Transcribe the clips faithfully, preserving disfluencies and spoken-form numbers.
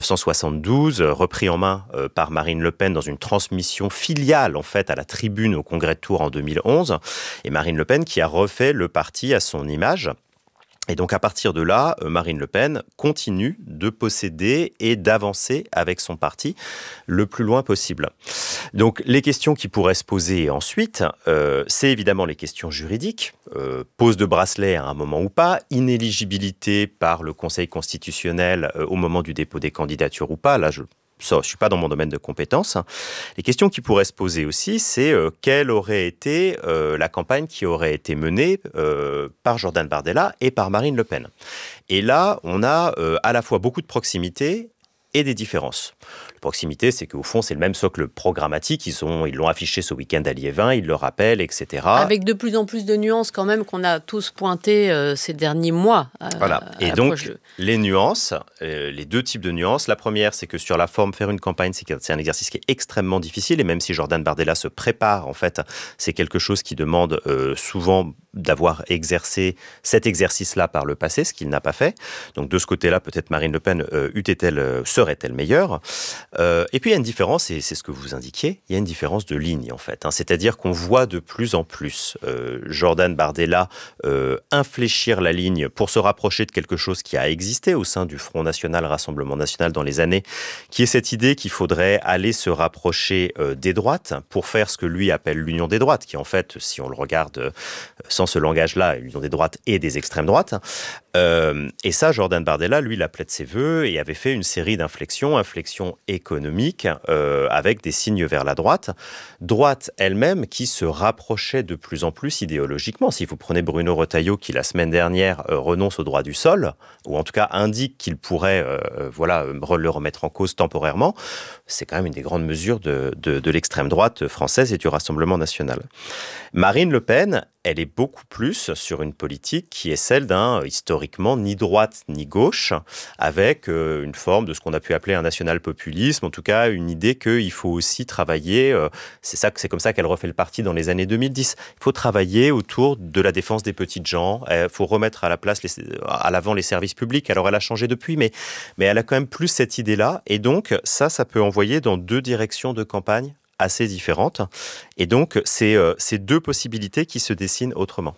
mille neuf cent soixante-douze, repris en main euh, par Marine Le Pen dans une transmission filiale en fait à la Tribune au Congrès de Tours en deux mille onze, et Marine Le Pen qui a refait le parti à son image. Et donc à partir de là, Marine Le Pen continue de posséder et d'avancer avec son parti le plus loin possible. Donc les questions qui pourraient se poser ensuite, euh, c'est évidemment les questions juridiques, euh, pose de bracelet à un moment ou pas, inéligibilité par le Conseil constitutionnel euh, au moment du dépôt des candidatures ou pas, là je... Ça, je ne suis pas dans mon domaine de compétences. Les questions qui pourraient se poser aussi, c'est euh, quelle aurait été euh, la campagne qui aurait été menée euh, par Jordan Bardella et par Marine Le Pen. Et là, on a euh, à la fois beaucoup de proximité et des différences. La proximité, c'est qu'au fond, c'est le même socle programmatique. Ils ont, ils l'ont affiché ce week-end à Liévin, ils le rappellent, et cetera. Avec de plus en plus de nuances quand même qu'on a tous pointées euh, ces derniers mois. Euh, voilà. Et donc, de... les nuances, euh, les deux types de nuances. La première, c'est que sur la forme, faire une campagne, c'est, c'est un exercice qui est extrêmement difficile. Et même si Jordan Bardella se prépare, en fait, c'est quelque chose qui demande euh, souvent d'avoir exercé cet exercice-là par le passé, ce qu'il n'a pas fait. Donc, de ce côté-là, peut-être Marine Le Pen euh, eût-elle, euh, serait-elle meilleure. Euh, et puis, il y a une différence, et c'est ce que vous indiquiez, il y a une différence de ligne, en fait. Hein, c'est-à-dire qu'on voit de plus en plus euh, Jordan Bardella euh, infléchir la ligne pour se rapprocher de quelque chose qui a existé au sein du Front National, Rassemblement National dans les années, qui est cette idée qu'il faudrait aller se rapprocher euh, des droites pour faire ce que lui appelle l'union des droites, qui en fait, si on le regarde euh, sans ce langage-là, l'union des droites et des extrêmes droites. Euh, et ça, Jordan Bardella, lui, l'appelait de ses voeux et avait fait une série d'inflexions, inflexions économiques, euh, avec des signes vers la droite. Droite elle-même qui se rapprochait de plus en plus idéologiquement. Si vous prenez Bruno Retailleau, qui la semaine dernière euh, renonce au droit du sol, ou en tout cas indique qu'il pourrait euh, voilà, le remettre en cause temporairement, c'est quand même une des grandes mesures de, de, de l'extrême droite française et du Rassemblement national. Marine Le Pen, elle est beaucoup plus sur une politique qui est celle d'un, historiquement, ni droite ni gauche, avec euh, une forme de ce qu'on a pu appeler un national-populisme, en tout cas une idée qu'il faut aussi travailler, euh, c'est, ça, c'est comme ça qu'elle refait le parti dans les années deux mille dix, il faut travailler autour de la défense des petites gens, il faut remettre à la place, les, à l'avant les services publics, alors elle a changé depuis, mais, mais elle a quand même plus cette idée-là, et donc ça, ça peut envoyer dans deux directions de campagne assez différentes. Et donc, c'est euh, ces deux possibilités qui se dessinent autrement.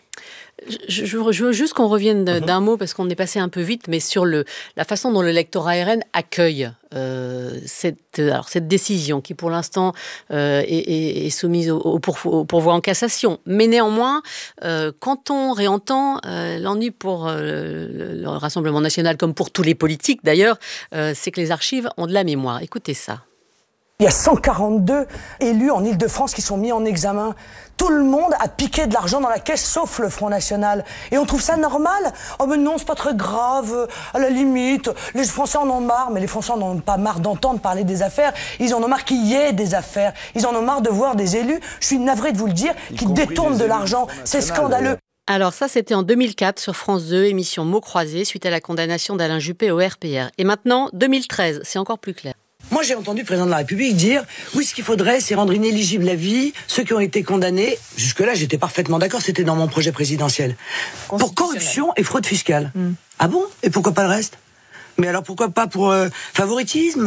Je, je, je veux juste qu'on revienne d'un mm-hmm. mot, parce qu'on est passé un peu vite, mais sur le, la façon dont le lectorat R N accueille euh, cette, alors cette décision qui, pour l'instant, euh, est, est, est soumise au, au, pour, au pourvoi en cassation. Mais néanmoins, euh, quand on réentend euh, l'ennui pour euh, le, le Rassemblement national, comme pour tous les politiques d'ailleurs, euh, c'est que les archives ont de la mémoire. Écoutez ça. Il y a cent quarante-deux élus en Île-de-France qui sont mis en examen. Tout le monde a piqué de l'argent dans la caisse, sauf le Front National. Et on trouve ça normal ? Oh mais non, c'est pas très grave, à la limite, les Français en ont marre, mais les Français en ont pas marre d'entendre parler des affaires, ils en ont marre qu'il y ait des affaires, ils en ont marre de voir des élus, je suis navré de vous le dire, qui détournent de l'argent, c'est scandaleux. Alors ça, c'était en deux mille quatre sur France deux, émission Mots croisés, suite à la condamnation d'Alain Juppé au R P R. Et maintenant, deux mille treize, c'est encore plus clair. Moi, j'ai entendu le président de la République dire « Oui, ce qu'il faudrait, c'est rendre inéligible la vie, ceux qui ont été condamnés. » Jusque-là, j'étais parfaitement d'accord, c'était dans mon projet présidentiel. Pour corruption et fraude fiscale. Mm. Ah bon ? Et pourquoi pas le reste ? Mais alors pourquoi pas pour euh, favoritisme ?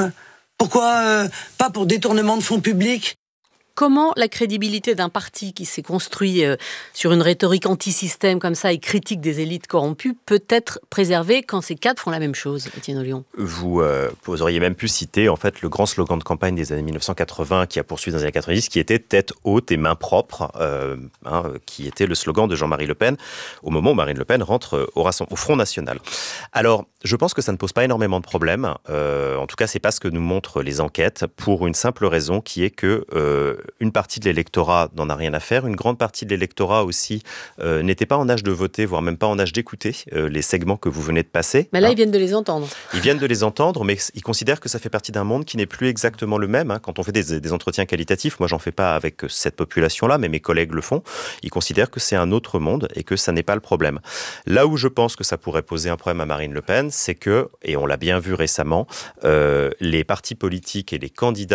Pourquoi euh, pas pour détournement de fonds publics ? Comment la crédibilité d'un parti qui s'est construit euh, sur une rhétorique anti-système comme ça et critique des élites corrompues peut être préservée quand ces quatre font la même chose, Étienne Ollion ? Vous, euh, vous auriez même pu citer en fait le grand slogan de campagne des années mille neuf cent quatre-vingts qui a poursuivi dans les années quatre-vingt-dix, qui était « tête haute et main propre euh, », hein, qui était le slogan de Jean-Marie Le Pen au moment où Marine Le Pen rentre au, au Front National. Alors, je pense que ça ne pose pas énormément de problèmes. Euh, en tout cas, c'est pas ce que nous montrent les enquêtes, pour une simple raison qui est que euh, une partie de l'électorat n'en a rien à faire. Une grande partie de l'électorat aussi euh, n'était pas en âge de voter, voire même pas en âge d'écouter euh, les segments que vous venez de passer. Mais là, hein. Ils viennent de les entendre. Ils viennent de les entendre, mais ils considèrent que ça fait partie d'un monde qui n'est plus exactement le même. Hein. Quand on fait des, des entretiens qualitatifs, moi, j'en fais pas avec cette population-là, mais mes collègues le font. Ils considèrent que c'est un autre monde et que ça n'est pas le problème. Là où je pense que ça pourrait poser un problème à Marine Le Pen, c'est que, et on l'a bien vu récemment, euh, les partis politiques et les candidats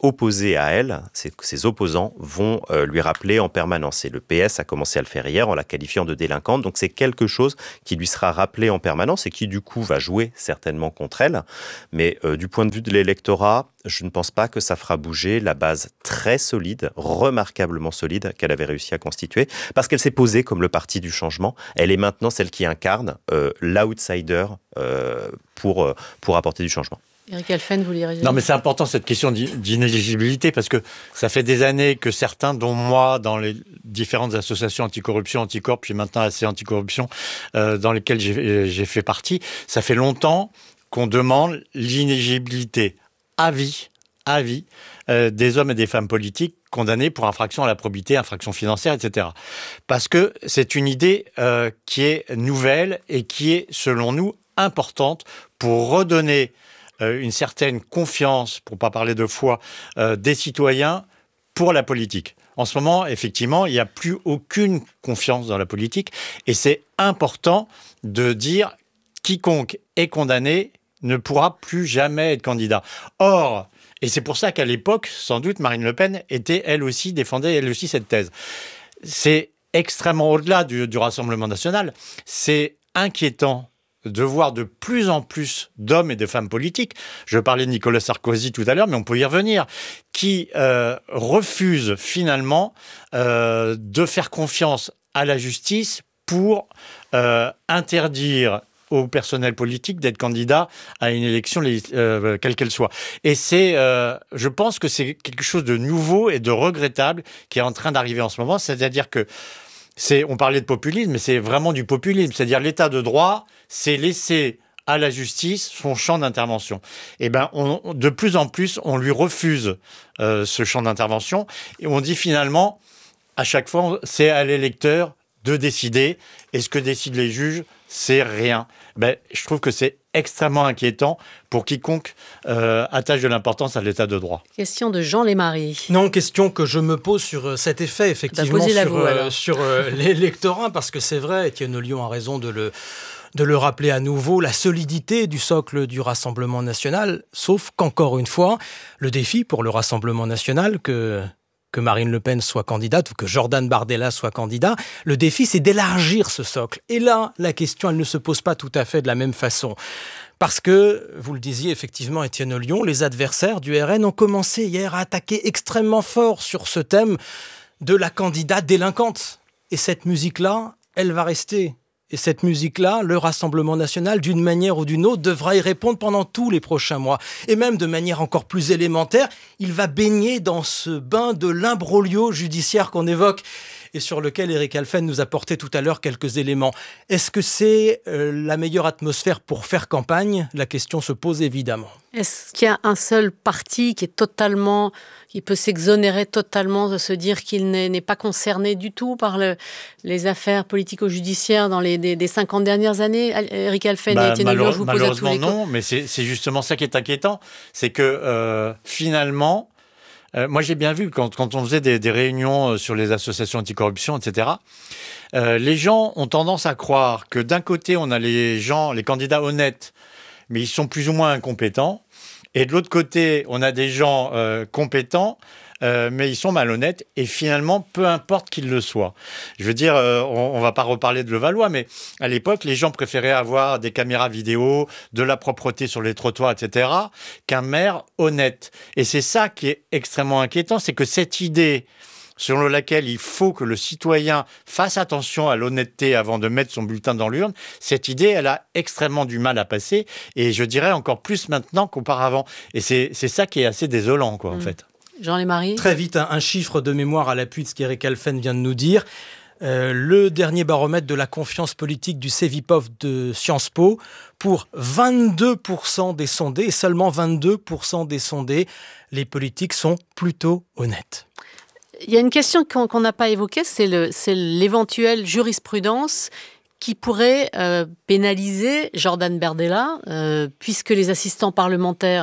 opposés à elle, ses, ses opposants, vont euh, lui rappeler en permanence. Et le P S a commencé à le faire hier en la qualifiant de délinquante. Donc c'est quelque chose qui lui sera rappelé en permanence et qui du coup va jouer certainement contre elle. Mais euh, du point de vue de l'électorat, je ne pense pas que ça fera bouger la base très solide, remarquablement solide qu'elle avait réussi à constituer, parce qu'elle s'est posée comme le parti du changement. Elle est maintenant celle qui incarne euh, l'outsider euh, pour, euh, pour apporter du changement. Éric Alphen, vous voulez réagir ? Non, mais c'est important cette question d'inéligibilité parce que ça fait des années que certains, dont moi, dans les différentes associations anticorruption, anticorp, puis maintenant assez anticorruption, euh, dans lesquelles j'ai, j'ai fait partie, ça fait longtemps qu'on demande l'inéligibilité à vie, à vie, euh, des hommes et des femmes politiques condamnés pour infraction à la probité, infraction financière, et cetera. Parce que c'est une idée euh, qui est nouvelle et qui est, selon nous, importante pour redonner une certaine confiance, pour ne pas parler de foi, euh, des citoyens pour la politique. En ce moment, effectivement, il n'y a plus aucune confiance dans la politique et c'est important de dire quiconque est condamné ne pourra plus jamais être candidat. Or, et c'est pour ça qu'à l'époque, sans doute, Marine Le Pen était elle aussi, défendait elle aussi cette thèse. C'est extrêmement au-delà du, du Rassemblement national. C'est inquiétant de voir de plus en plus d'hommes et de femmes politiques, je parlais de Nicolas Sarkozy tout à l'heure, mais on peut y revenir, qui euh, refusent finalement euh, de faire confiance à la justice pour euh, interdire au personnel politique d'être candidat à une élection, euh, quelle qu'elle soit. Et c'est, euh, je pense que c'est quelque chose de nouveau et de regrettable qui est en train d'arriver en ce moment, c'est-à-dire que C'est, on parlait de populisme, mais c'est vraiment du populisme. C'est-à-dire l'état de droit, c'est laisser à la justice son champ d'intervention. Et ben, on, de plus en plus, on lui refuse euh, ce champ d'intervention. Et on dit finalement, à chaque fois, c'est à l'électeur de décider. Et ce que décident les juges, c'est rien. Ben, je trouve que c'est extrêmement inquiétant pour quiconque euh, attache de l'importance à l'état de droit. Question de Jean Lémarie. Non, question que je me pose sur cet effet, effectivement, bah, sur, vous, euh, sur euh, l'électorat, parce que c'est vrai, Étienne Lyon a raison de le, de le rappeler à nouveau, la solidité du socle du Rassemblement national, sauf qu'encore une fois, le défi pour le Rassemblement national, que... que Marine Le Pen soit candidate ou que Jordan Bardella soit candidat, le défi, c'est d'élargir ce socle. Et là, la question, elle ne se pose pas tout à fait de la même façon. Parce que, vous le disiez effectivement, Étienne Lyon, les adversaires du R N ont commencé hier à attaquer extrêmement fort sur ce thème de la candidate délinquante. Et cette musique-là, elle va rester. Et cette musique-là, le Rassemblement national, d'une manière ou d'une autre, devra y répondre pendant tous les prochains mois. Et même de manière encore plus élémentaire, il va baigner dans ce bain de l'imbroglio judiciaire qu'on évoque et sur lequel Éric Alphen nous apportait tout à l'heure quelques éléments. Est-ce que c'est euh, la meilleure atmosphère pour faire campagne ? La question se pose évidemment. Est-ce qu'il y a un seul parti qui est totalement, qui peut s'exonérer totalement de se dire qu'il n'est, n'est pas concerné du tout par le, les affaires politico-judiciaires dans les des, des cinquante dernières années ? Éric Alphen bah, et Étienne Lyon, je vous pose à tous les Malheureusement non, mais c'est, c'est justement ça qui est inquiétant. C'est que euh, finalement, euh, moi j'ai bien vu quand, quand on faisait des, des réunions sur les associations anticorruption, et cetera, euh, les gens ont tendance à croire que d'un côté on a les gens, les candidats honnêtes, mais ils sont plus ou moins incompétents. Et de l'autre côté, on a des gens euh, compétents, euh, mais ils sont malhonnêtes. Et finalement, peu importe qu'ils le soient. Je veux dire, euh, on, on va pas reparler de Levallois, mais à l'époque, les gens préféraient avoir des caméras vidéo, de la propreté sur les trottoirs, et cetera, qu'un maire honnête. Et c'est ça qui est extrêmement inquiétant, c'est que cette idée selon laquelle il faut que le citoyen fasse attention à l'honnêteté avant de mettre son bulletin dans l'urne, cette idée, elle a extrêmement du mal à passer, et je dirais encore plus maintenant qu'auparavant. Et c'est, c'est ça qui est assez désolant, quoi, mmh. en fait. Jean Lémarie ? Très vite, un, un chiffre de mémoire à l'appui de ce qu'Éric Alphen vient de nous dire. Euh, le dernier baromètre de la confiance politique du Cevipof de Sciences Po, pour vingt-deux pour cent des sondés, et seulement vingt-deux pour cent des sondés, les politiques sont plutôt honnêtes. Il y a une question qu'on, qu'on n'a pas évoquée, c'est, le, c'est l'éventuelle jurisprudence qui pourrait euh, pénaliser Jordan Bardella, euh, puisque les assistants parlementaires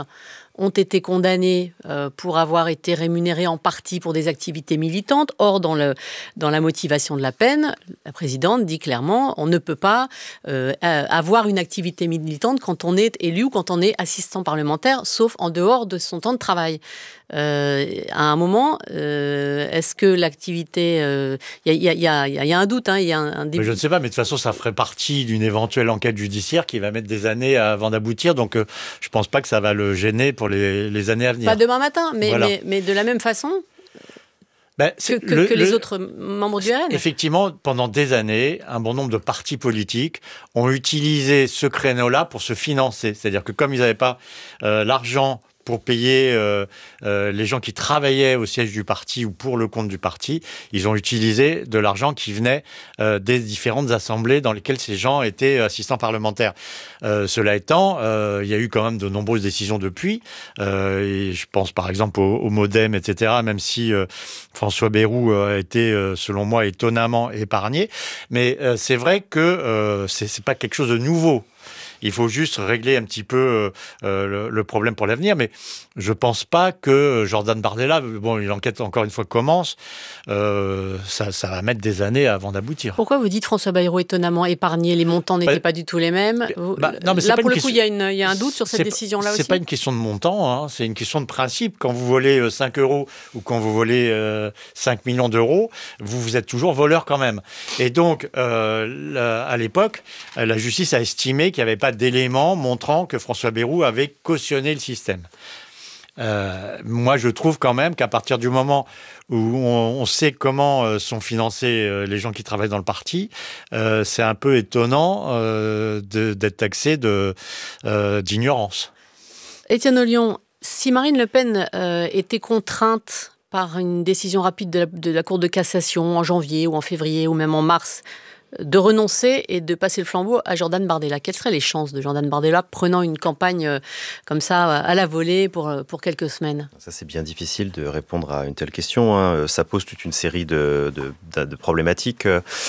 ont été condamnés euh, pour avoir été rémunérés en partie pour des activités militantes. Or, dans, le, dans la motivation de la peine, la présidente dit clairement on ne peut pas euh, avoir une activité militante quand on est élu ou quand on est assistant parlementaire, sauf en dehors de son temps de travail. Euh, à un moment, euh, est-ce que l'activité... Il euh, y, y, y, y, y a un doute, il hein, y a un, un début. Mais je ne sais pas, mais de toute façon, ça ferait partie d'une éventuelle enquête judiciaire qui va mettre des années avant d'aboutir, donc euh, je ne pense pas que ça va le gêner pour les, les années à venir. Pas demain matin, mais, voilà. mais, mais de la même façon ben, que, que, le, que les le, autres membres du R N. Effectivement, pendant des années, un bon nombre de partis politiques ont utilisé ce créneau-là pour se financer. C'est-à-dire que comme ils n'avaient pas euh, l'argent pour payer euh, euh, les gens qui travaillaient au siège du parti ou pour le compte du parti, ils ont utilisé de l'argent qui venait euh, des différentes assemblées dans lesquelles ces gens étaient assistants parlementaires. Euh, cela étant, euh, il y a eu quand même de nombreuses décisions depuis, euh, et je pense par exemple au, au Modem, et cetera, même si euh, François Bayrou a été, euh, selon moi, étonnamment épargné. Mais euh, c'est vrai que euh, c'est, c'est pas quelque chose de nouveau. Il faut juste régler un petit peu euh, le, le problème pour l'avenir. Mais je ne pense pas que Jordan Bardella, bon, l'enquête encore une fois commence, euh, ça, ça va mettre des années avant d'aboutir. Pourquoi vous dites François Bayrou étonnamment épargné? Les montants n'étaient bah, pas du tout les mêmes. Bah, non, mais là, pour le question... coup, il y, a une, il y a un doute sur cette décision-là aussi. C'est pas une question de montant, hein, c'est une question de principe. Quand vous volez cinq euros ou quand vous volez euh, cinq millions d'euros, vous, vous êtes toujours voleur quand même. Et donc, euh, la, à l'époque, la justice a estimé qu'il n'y avait pas d'éléments montrant que François Bayrou avait cautionné le système. Euh, moi, je trouve quand même qu'à partir du moment où on, on sait comment euh, sont financés euh, les gens qui travaillent dans le parti, euh, c'est un peu étonnant euh, de, d'être taxé de, euh, d'ignorance. Étienne Ollion, si Marine Le Pen euh, était contrainte par une décision rapide de la, de la Cour de cassation en janvier ou en février ou même en mars, de renoncer et de passer le flambeau à Jordan Bardella. Quelles seraient les chances de Jordan Bardella prenant une campagne euh, comme ça à la volée pour, pour quelques semaines? Ça, c'est bien difficile de répondre à une telle question. Hein. Ça pose toute une série de, de, de, de problématiques.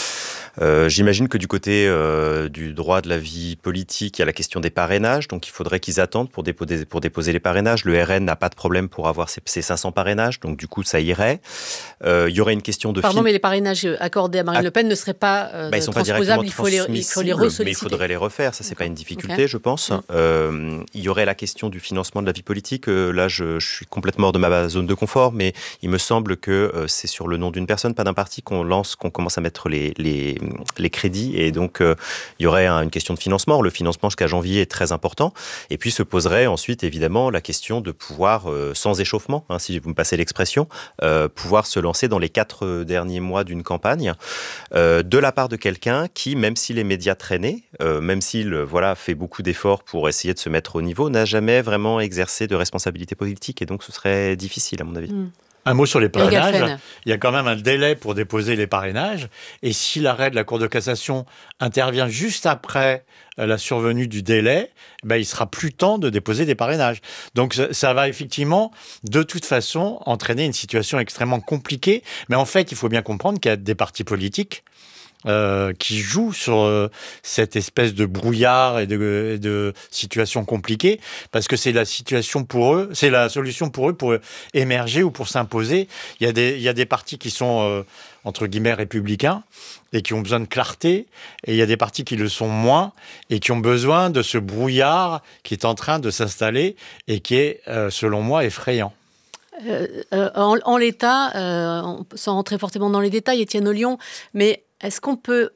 Euh, j'imagine que du côté euh, du droit de la vie politique, il y a la question des parrainages, donc il faudrait qu'ils attendent pour déposer, pour déposer les parrainages. Le R N n'a pas de problème pour avoir ses, ses cinq cents parrainages, donc du coup ça irait. Euh, il y aurait une question de... Pardon, fin... mais les parrainages accordés à Marine ah, Le Pen ne seraient pas, euh, bah, ils sont transposables, pas il faut les, il faut les ressolliciter. Mais il faudrait les refaire, ça c'est pas une difficulté, okay. je pense. Mmh. Euh, il y aurait la question du financement de la vie politique. Euh, là, je, je suis complètement hors de ma zone de confort, mais il me semble que euh, c'est sur le nom d'une personne, pas d'un parti, qu'on lance, qu'on commence à mettre les, les, les crédits. Et donc, euh, il y aurait un, une question de financement. Le financement jusqu'à janvier est très important. Et puis, se poserait ensuite, évidemment, la question de pouvoir, euh, sans échauffement, hein, si vous me passez l'expression, euh, pouvoir se lancer dans les quatre derniers mois d'une campagne euh, de la part de quelqu'un qui, même si les médias traînaient, euh, même s'il voilà, fait beaucoup d'efforts pour essayer de se mettre au niveau, n'a jamais vraiment exercé de responsabilité politique. Et donc, ce serait difficile, à mon avis. Mmh. Un mot sur les parrainages. Il y a quand même un délai pour déposer les parrainages. Et si l'arrêt de la Cour de cassation intervient juste après la survenue du délai, ben, il sera plus temps de déposer des parrainages. Donc ça, ça va effectivement, de toute façon, entraîner une situation extrêmement compliquée. Mais en fait, il faut bien comprendre qu'il y a des partis politiques Euh, qui jouent sur euh, cette espèce de brouillard et de, et de situation compliquée, parce que c'est la situation pour eux, c'est la solution pour eux pour émerger ou pour s'imposer. Il y a des, il y a des partis qui sont euh, entre guillemets républicains et qui ont besoin de clarté, et il y a des partis qui le sont moins et qui ont besoin de ce brouillard qui est en train de s'installer et qui est, euh, selon moi, effrayant. Euh, euh, en, en l'état, euh, sans rentrer forcément dans les détails, Étienne Ollion, mais est-ce qu'on peut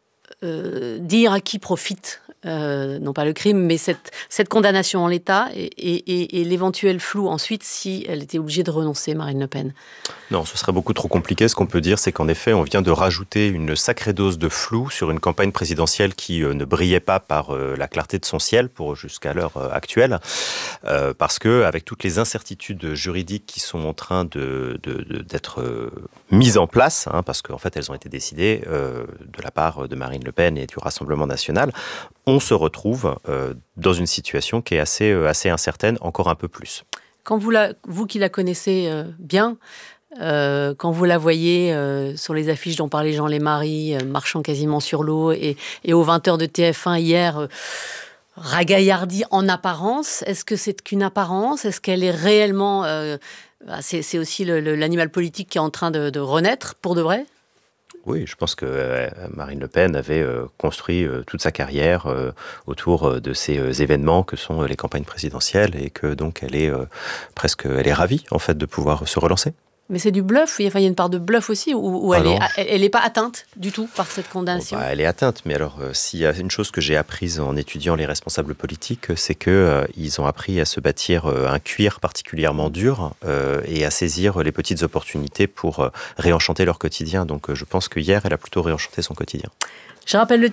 euh, dire à qui profite, euh, non pas le crime, mais cette, cette condamnation en l'état et, et, et l'éventuel flou ensuite si elle était obligée de renoncer, Marine Le Pen? Non, ce serait beaucoup trop compliqué. Ce qu'on peut dire, c'est qu'en effet, on vient de rajouter une sacrée dose de flou sur une campagne présidentielle qui euh, ne brillait pas par euh, la clarté de son ciel pour jusqu'à l'heure euh, actuelle, euh, parce que avec toutes les incertitudes juridiques qui sont en train de, de, de, d'être euh, mises en place, hein, parce qu'en fait, elles ont été décidées euh, de la part de Marine Le Pen et du Rassemblement national, on se retrouve euh, dans une situation qui est assez, euh, assez incertaine, encore un peu plus. Quand vous, la, vous qui la connaissez euh, bien, euh, quand vous la voyez euh, sur les affiches dont parlait Jean Lémarie, euh, marchant quasiment sur l'eau, et, et aux vingt heures de T F un hier, euh, ragaillardie en apparence. Est-ce que c'est qu'une apparence? Est-ce qu'elle est réellement... Euh, c'est, c'est aussi le, le, l'animal politique qui est en train de, de renaître pour de vrai? Oui, je pense que euh, Marine Le Pen avait euh, construit euh, toute sa carrière euh, autour euh, de ces euh, événements que sont euh, les campagnes présidentielles et que donc elle est euh, presque, elle est ravie en fait de pouvoir se relancer. Mais c'est du bluff, il y a une part de bluff aussi, où, où ah elle, est, elle est pas atteinte du tout par cette condamnation. Bon, bah, elle est atteinte, mais alors euh, s'il y a une chose que j'ai apprise en étudiant les responsables politiques, c'est qu'ils euh, ont appris à se bâtir euh, un cuir particulièrement dur euh, et à saisir les petites opportunités pour euh, réenchanter leur quotidien. Donc euh, je pense que hier, elle a plutôt réenchanté son quotidien. Je rappelle le